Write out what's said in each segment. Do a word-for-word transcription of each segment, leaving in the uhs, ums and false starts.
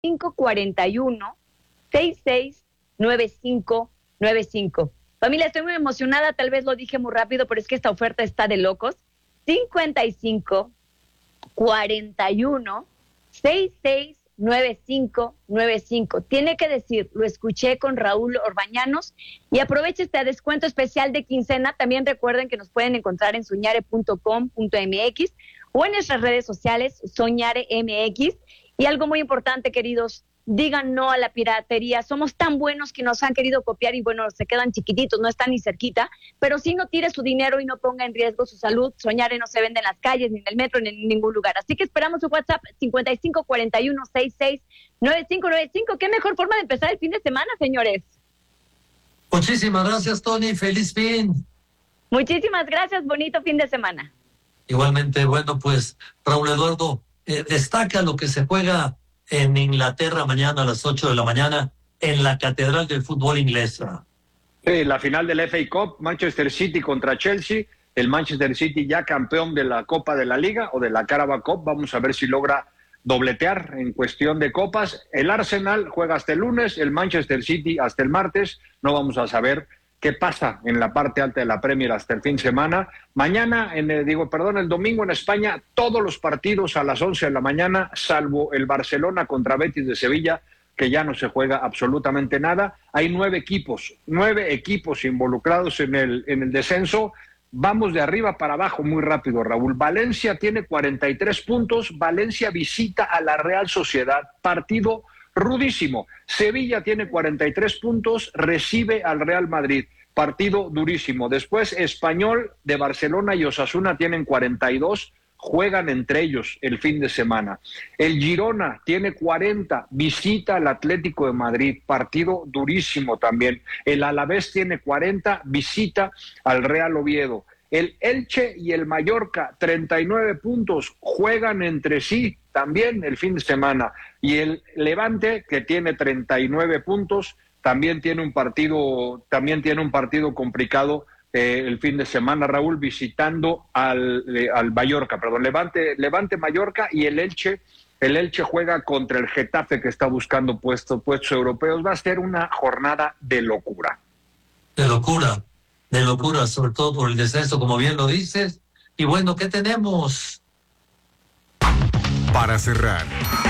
cinco cuarenta y uno, sesenta y seis, noventa y cinco noventa y cinco. Familia, estoy muy emocionada, tal vez lo dije muy rápido, pero es que esta oferta está de locos. cincuenta y cinco, cuarenta y uno, sesenta y seis, noventa y cinco noventa y cinco. Tiene que decir, lo escuché con Raúl Orbañanos, y aproveche este descuento especial de quincena. También recuerden que nos pueden encontrar en soñare punto com punto m x o en nuestras redes sociales, Soñare M X. Y algo muy importante, queridos, digan no a la piratería. Somos tan buenos que nos han querido copiar y bueno, se quedan chiquititos, no están ni cerquita, pero sí no tire su dinero y no ponga en riesgo su salud. Soñare no se vende en las calles, ni en el metro, ni en ningún lugar. Así que esperamos su WhatsApp cincuenta y cinco cuarenta y uno, sesenta y seis, noventa y cinco noventa y cinco. Qué mejor forma de empezar el fin de semana, señores. Muchísimas gracias, Tony. Feliz fin. Muchísimas gracias, bonito fin de semana. Igualmente, bueno, pues Raúl Eduardo, eh, destaca lo que se juega en Inglaterra mañana a las ocho de la mañana en la Catedral del Fútbol Inglesa. Sí, la final del F A Cup, Manchester City contra Chelsea. El Manchester City ya campeón de la Copa de la Liga o de la Carabao Cup. Vamos a ver si logra dobletear en cuestión de copas. El Arsenal juega hasta el lunes, el Manchester City hasta el martes. No vamos a saber qué pasa en la parte alta de la Premier hasta el fin de semana. Mañana, en el, digo, perdón, el domingo en España, todos los partidos a las once de la mañana, salvo el Barcelona contra Betis de Sevilla, que ya no se juega absolutamente nada. Hay nueve equipos, nueve equipos involucrados en el, en el descenso. Vamos de arriba para abajo muy rápido, Raúl. Valencia tiene cuarenta y tres puntos. Valencia visita a la Real Sociedad. Partido rudísimo. Sevilla tiene cuarenta y tres puntos, recibe al Real Madrid. Partido durísimo. Después, Español de Barcelona y Osasuna tienen cuarenta y dos, juegan entre ellos el fin de semana. El Girona tiene cuarenta, visita al Atlético de Madrid. Partido durísimo también. El Alavés tiene cuarenta, visita al Real Oviedo. El Elche y el Mallorca, treinta y nueve puntos, juegan entre sí también el fin de semana. Y el Levante, que tiene treinta y nueve puntos, también tiene un partido, también tiene un partido complicado eh, el fin de semana, Raúl, visitando al, eh, al Mallorca, perdón, Levante, Levante Mallorca, y el Elche, el Elche juega contra el Getafe, que está buscando puestos, puestos europeos. Va a ser una jornada de locura. De locura. De locura, sobre todo por el descenso, como bien lo dices. Y bueno, ¿qué tenemos? Para cerrar.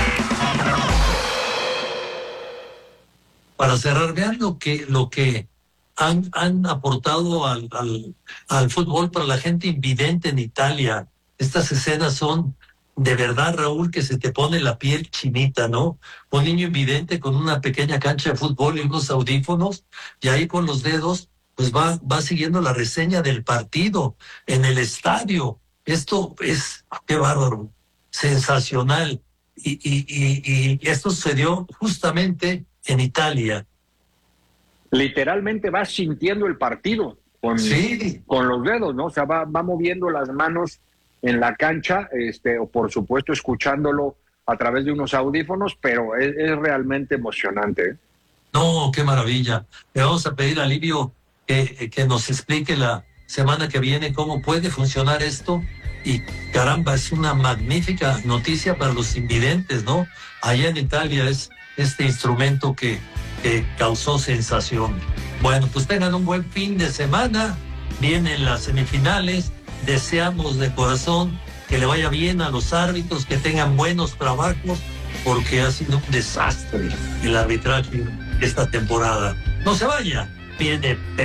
Para cerrar, vean lo que, lo que han, han aportado al, al, al fútbol para la gente invidente en Italia. Estas escenas son de verdad, Raúl, que se te pone la piel chinita, ¿no? Un niño invidente con una pequeña cancha de fútbol y unos audífonos, y ahí con los dedos pues va, va siguiendo la reseña del partido en el estadio. Esto es, qué bárbaro, sensacional. Y, y, y, y esto sucedió justamente en Italia. Literalmente va sintiendo el partido con, sí. con los dedos, ¿no? O sea, va, va moviendo las manos en la cancha, este, o por supuesto escuchándolo a través de unos audífonos, pero es, es realmente emocionante, ¿eh? No, qué maravilla. Le vamos a pedir a Livio Que, que nos explique la semana que viene cómo puede funcionar esto. Y caramba, es una magnífica noticia para los invidentes, ¿no? Allá en Italia es este instrumento que, que causó sensación. Bueno, pues tengan un buen fin de semana. Vienen las semifinales. Deseamos de corazón que le vaya bien a los árbitros, que tengan buenos trabajos, porque ha sido un desastre el arbitraje esta temporada. No se vaya. Viene